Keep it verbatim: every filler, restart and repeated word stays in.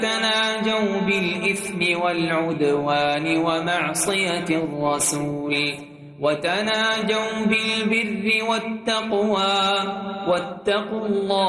تناجوا بالإثم والعدوان ومعصية الرسول وتناجوا بالبر والتقوى واتقوا الله